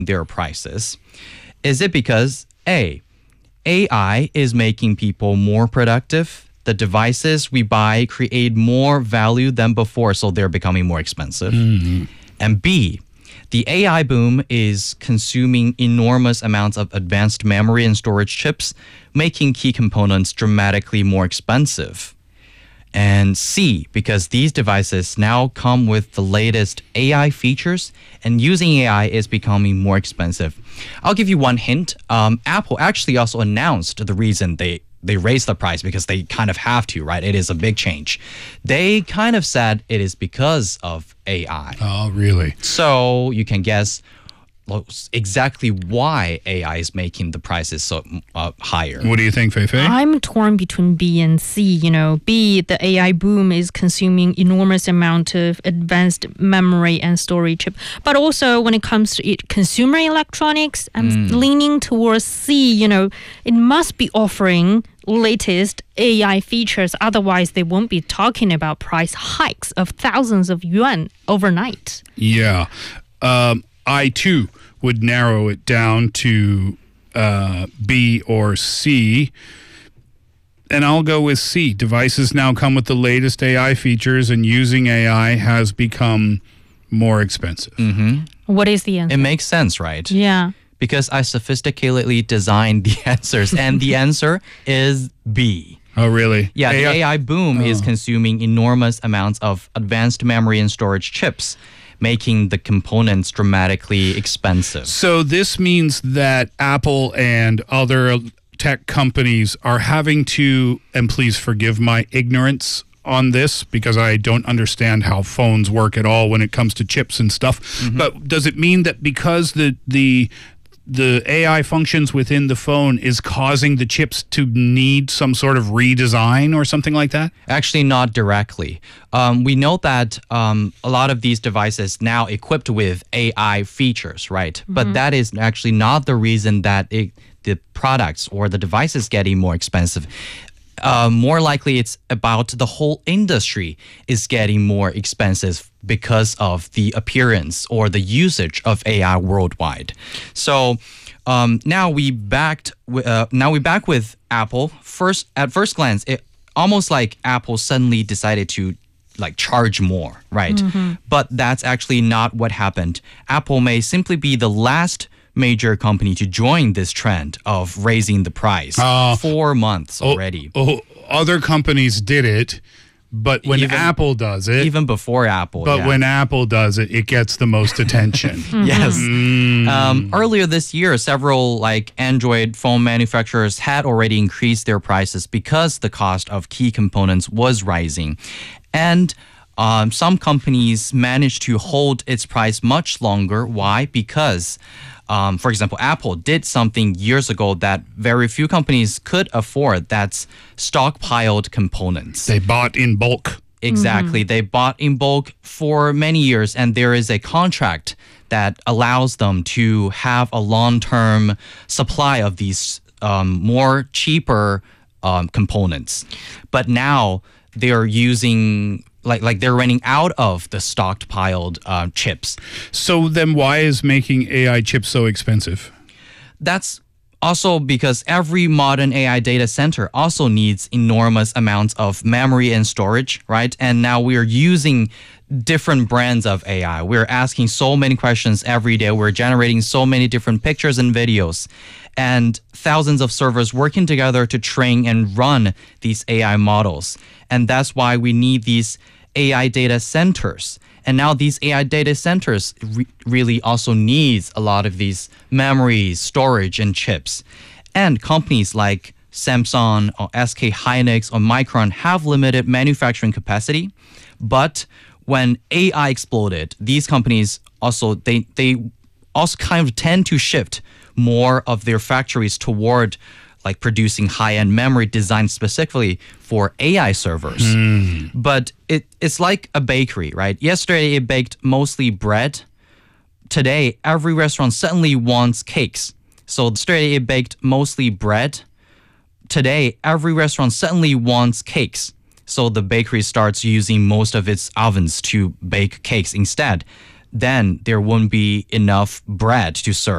their prices? Is it because A, AI is making people more productive? The devices we buy create more value than before, so they're becoming more expensive. And B, the AI boom is consuming enormous amounts of advanced memory and storage chips, making key components dramatically more expensive. And C, because these devices now come with the latest AI features and using AI is becoming more expensive. I'll give you one hint. Apple actually also announced the reason they raised the price because they kind of have to, right? It is a big change. They kind of said it is because of AI. Oh, really? So you can guess exactly why AI is making the prices so higher. What do you think, Feifei? I'm torn between B and C. B, the AI boom is consuming enormous amount of advanced memory and storage chip. But also when it comes to consumer electronics, I'm leaning towards C. It must be offering latest AI features. Otherwise, they won't be talking about price hikes of thousands of yuan overnight. Yeah. I, too, would narrow it down to B or C. And I'll go with C. Devices now come with the latest AI features, and using AI has become more expensive. What is the answer? It makes sense, right? Yeah. Because I sophisticatedly designed the answers, and the answer is B. Oh, really? Yeah, the AI boom is consuming enormous amounts of advanced memory and storage chips, making the components dramatically expensive. So this means that Apple and other tech companies are having to, and please forgive my ignorance on this because I don't understand how phones work at all when it comes to chips and stuff. But does it mean that because the AI functions within the phone is causing the chips to need some sort of redesign or something like that? Actually, not directly. We know that a lot of these devices now equipped with AI features, right? But that is actually not the reason that the products or the devices getting more expensive. More likely, it's about the whole industry is getting more expensive because of the appearance or the usage of AI worldwide. So now we back with Apple. At first glance, it almost like Apple suddenly decided to charge more, right? But that's actually not what happened. Apple may simply be the last major company to join this trend of raising the price 4 months already. Other companies did it, but when Apple does it... Even before Apple, But when Apple does it, it gets the most attention. Yes. Earlier this year, several Android phone manufacturers had already increased their prices because the cost of key components was rising. And some companies managed to hold its price much longer. Why? Because... for example, Apple did something years ago that very few companies could afford. That's stockpiled components. They bought in bulk. Exactly. They bought in bulk for many years, and there is a contract that allows them to have a long-term supply of these more cheaper components. But now they're using... they're running out of the stockpiled chips. So then why is making AI chips so expensive? That's also because every modern AI data center also needs enormous amounts of memory and storage, right? And now we're using different brands of AI. We're asking so many questions every day. We're generating so many different pictures and videos. And thousands of servers working together to train and run these AI models. And that's why we need these AI data centers. And now these AI data centers really also needs a lot of these memory, storage, and chips. And companies like Samsung or SK Hynix or Micron have limited manufacturing capacity. But when AI exploded, these companies also, they also kind of tend to shift more of their factories toward producing high-end memory designed specifically for AI servers. But it's like a bakery, right? Yesterday, it baked mostly bread. Today, every restaurant suddenly wants cakes. So yesterday, it baked mostly bread. Today, every restaurant suddenly wants cakes. So the bakery starts using most of its ovens to bake cakes instead. Then there won't be enough bread to serve.